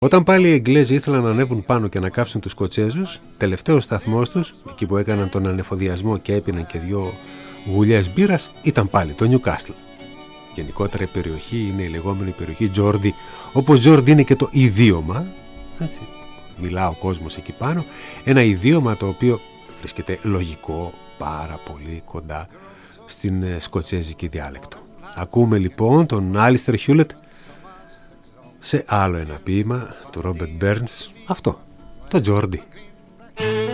Όταν πάλι οι Εγγλέζοι ήθελαν να ανέβουν πάνω και να κάψουν τους Σκοτσέζους, τελευταίος σταθμός τους, εκεί που έκαναν τον ανεφοδιασμό και έπιναν και 2 γουλιές μπύρας, ήταν πάλι το Νιουκάστλ. Γενικότερα η περιοχή είναι η λεγόμενη περιοχή Τζόρντι, όπως Τζόρντι είναι και το ιδίωμα, έτσι, μιλά ο κόσμος εκεί πάνω, ένα ιδίωμα το οποίο βρίσκεται λογικό πάρα πολύ κοντά στην σκοτσέζικη διάλεκτο. Ακούμε λοιπόν τον Άλιστερ Χιούλετ σε άλλο ένα ποίημα του Ρόμπερτ Μπέρνς, αυτό, το Τζόρντι.